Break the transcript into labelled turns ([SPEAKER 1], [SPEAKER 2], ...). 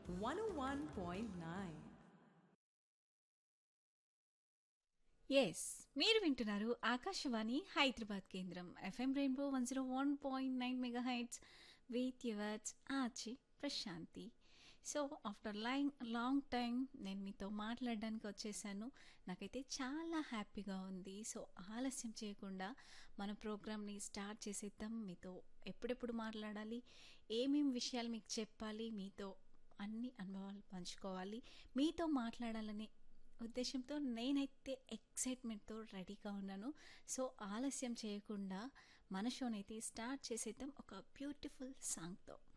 [SPEAKER 1] 101.9.
[SPEAKER 2] Yes మీరు వింటున్నారు ఆకాశవాణి హైదరాబాద్ కేంద్రం FM rainbow 101.9 mega heights with yours ఆచి Prashanti. So after long time నేను మీతో మాట్లాడడానికి వచ్చేసాను. నాకైతే చాలా హ్యాపీగా ఉంది. సో ఆలస్యం చేయకుండా మన ప్రోగ్రామ్ని స్టార్ట్ చేసేద్దాం. మీతో ఎప్పుడెప్పుడు మాట్లాడాలి, ఏమేం విషయాలు మీకు చెప్పాలి, మీతో అన్ని అనుభవాలు పంచుకోవాలి, మీతో మాట్లాడాలనే ఉద్దేశంతో నేనైతే ఎక్సైట్మెంట్తో రెడీగా ఉన్నాను. సో ఆలస్యం చేయకుండా మన షోనైతే స్టార్ట్ చేసేద్దాం ఒక బ్యూటిఫుల్ సాంగ్తో.